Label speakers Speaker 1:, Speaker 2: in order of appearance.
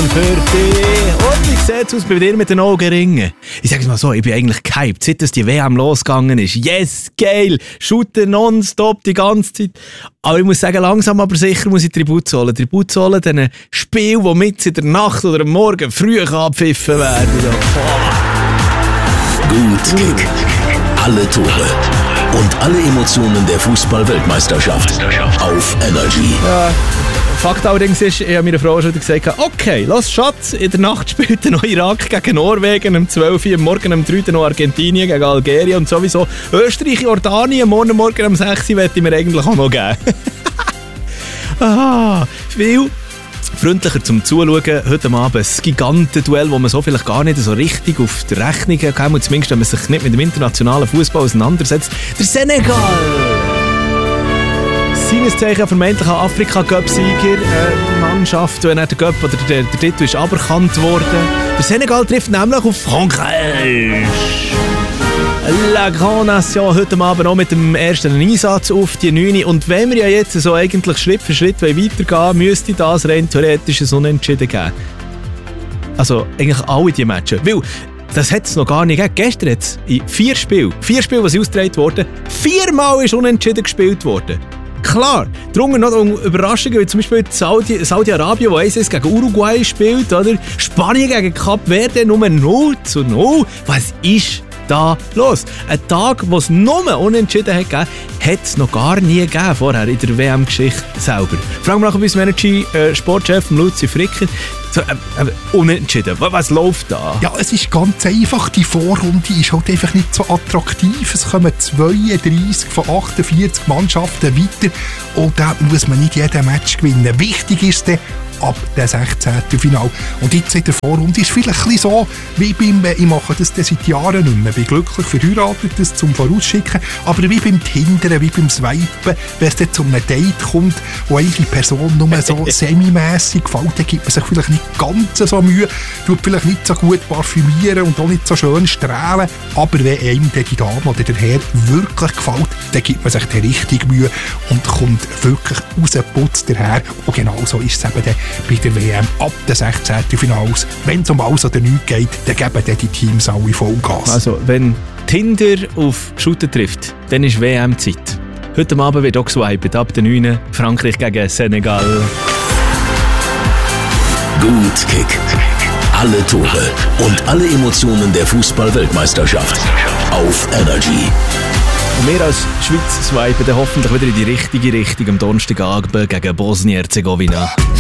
Speaker 1: Countdown für dich. Und wie sieht es aus bei dir mit den Augenringen? Ich sage es mal so, ich bin eigentlich gehypt, seit es die WM losgegangen ist. Yes, geil! Shooten nonstop die ganze Zeit. Aber ich muss sagen, langsam aber sicher muss ich Tribut zollen. Tribut zollen, diesen Spiel, die mit in der Nacht oder am Morgen früh abpfiffen werden.
Speaker 2: Gut Kick. Alle Tore und alle Emotionen der Fußball-Weltmeisterschaft auf Energy.
Speaker 1: Ja, Fakt allerdings ist, ich habe meiner Frau schon gesagt, okay, los Schatz, in der Nacht spielt noch Irak gegen Norwegen, um 12 Uhr, morgen um 3 Uhr noch Argentinien gegen Algerien und sowieso Österreich, Jordanien, morgen um 6 Uhr möchte ich mir eigentlich auch noch geben. Viel freundlicher zum Zuschauen. Heute Abend ein Gigantenduell, das man so vielleicht gar nicht so richtig auf die Rechnung kam, und zumindest wenn man sich nicht mit dem internationalen Fußball auseinandersetzt. Der Senegal! Seines Zeichen vermeintlicher Afrika-Cup-Sieger, Mannschaft, wenn der Cup oder der Titel ist aberkannt worden. Der Senegal trifft nämlich auf Frankreich. La Grande Nation heute Abend auch mit dem ersten Einsatz auf die 9. Und wenn wir ja jetzt so eigentlich Schritt für Schritt weitergehen, müsste das rein theoretisch ein Unentschieden geben. Also eigentlich alle diese Matches. Weil das hat es noch gar nicht gegeben. Gestern hat es in 4 Spielen, die ausgetragen wurden, 4-mal ist Unentschieden gespielt worden. Klar, darunter noch Überraschungen, wie zum Beispiel Saudi-Arabien, wo 1 gegen Uruguay spielt, oder? Spanien gegen Kap Verde, nur 0-0. Was ist da los? Ein Tag, wo es nur Unentschieden hat gegeben, hat es noch gar nie gegeben vorher in der WM-Geschichte selber. Fragen wir nach unserem Energy-Sportchef Luzi Fricker. So, Unentschieden, was läuft da?
Speaker 3: Ja, es ist ganz einfach. Die Vorrunde ist halt einfach nicht so attraktiv. Es kommen 32 von 48 Mannschaften weiter und da muss man nicht jeden Match gewinnen. Wichtig ist es ab dem 16. Final. Und jetzt in der Vorrunde ist es vielleicht ein bisschen so, wie beim, ich mache das seit Jahren nicht mehr, bin glücklich verheiratet, das zum Vorausschicken, aber wie beim Tindern, wie beim Swipen, wenn es dann zu einem Date kommt, wo eine Person nur so semi-mässig gefällt, dann gibt man sich vielleicht nicht ganz so Mühe, tut vielleicht nicht so gut parfümieren und auch nicht so schön strahlen, aber wenn einem die Dame oder der Herr wirklich gefällt, dann gibt man sich die richtig Mühe und kommt wirklich rausgeputzt daher. Und genau so ist es eben dann bei der WM ab dem 16. Finals. Wenn es um alles oder nichts geht, dann geben dann die Teams alle Vollgas.
Speaker 1: Also, wenn Tinder auf Shooter trifft, dann ist WM-Zeit. Heute Abend wird auch geswiped, ab der 9. Frankreich gegen Senegal.
Speaker 2: Gut Kick. Alle Tore und alle Emotionen der Fußball-Weltmeisterschaft auf Energy.
Speaker 1: Und wir als Schweiz swipen dann hoffentlich wieder in die richtige Richtung am Donnerstagabend gegen Bosnien-Herzegowina.